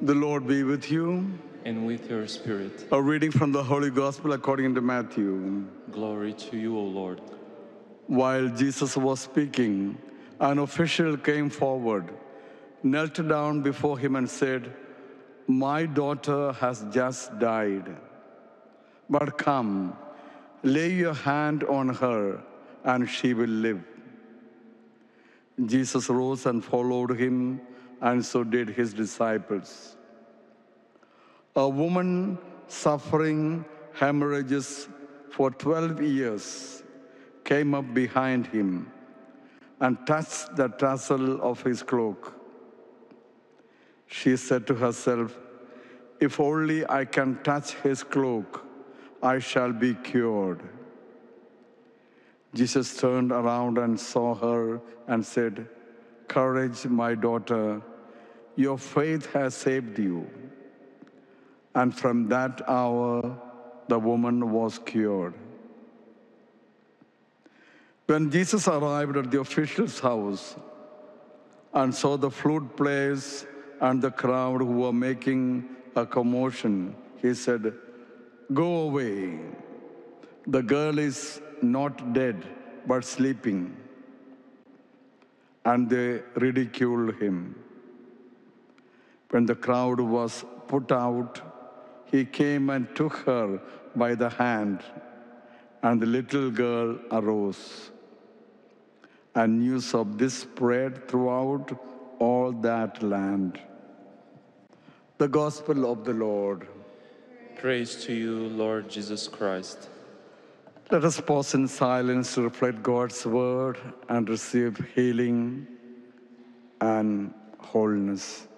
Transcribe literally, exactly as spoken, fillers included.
The Lord be with you. And with your spirit. A reading from the Holy Gospel according to Matthew. Glory to you, O Lord. While Jesus was speaking, an official came forward, knelt down before him and said, "My daughter has just died. But come, lay your hand on her, and she will live." Jesus rose and followed him, and so did his disciples. A woman suffering hemorrhages for twelve years came up behind him and touched the tassel of his cloak. She said to herself, "If only I can touch his cloak, I shall be cured." Jesus turned around and saw her and said, "Courage, my daughter, your faith has saved you." And from that hour, the woman was cured. When Jesus arrived at the official's house and saw the flute players and the crowd who were making a commotion, he said, "Go away. The girl is not dead, but sleeping." And they ridiculed him. When the crowd was put out, he came and took her by the hand, and the little girl arose. And news of this spread throughout all that land. The Gospel of the Lord. Praise to you, Lord Jesus Christ. Let us pause in silence to reflect God's word and receive healing and wholeness.